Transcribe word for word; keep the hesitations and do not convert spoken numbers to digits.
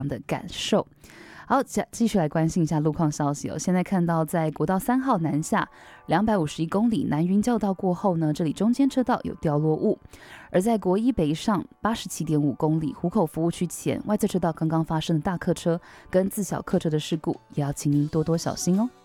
的感受。好，继续来关心一下路况消息哦。现在看到在国道三号南下两百五十一公里南云交道过后呢，这里中间车道有掉落物；而在国一北上八十七点五公里湖口服务区前外侧车道刚刚发生的大客车跟自小客车的事故，也要请您多多小心哦。